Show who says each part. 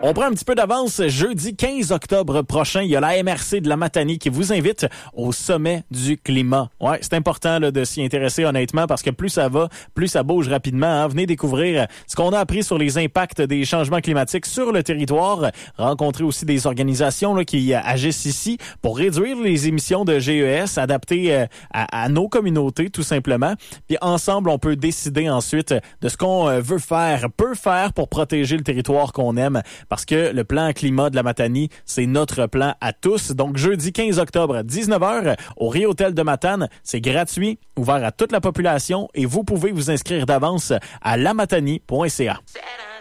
Speaker 1: On prend un petit peu d'avance. Jeudi 15 octobre prochain, il y a la MRC de la Matanie qui vous invite au sommet du climat. Ouais, c'est important là, de s'y intéresser honnêtement parce que plus ça va, plus ça bouge rapidement. Hein. Venez découvrir ce qu'on a appris sur les impacts des changements climatiques sur le territoire. Rencontrer aussi des organisations là, qui agissent ici pour réduire les émissions de GES, adapter à nos communautés tout simplement. Puis ensemble, on peut décider ensuite de ce qu'on peut faire pour protéger le territoire qu'on aime. Parce que le plan climat de la Matanie, c'est notre plan à tous. Donc, jeudi 15 octobre, 19h, au Riotel de Matane, c'est gratuit, ouvert à toute la population et vous pouvez vous inscrire d'avance à lamatanie.ca.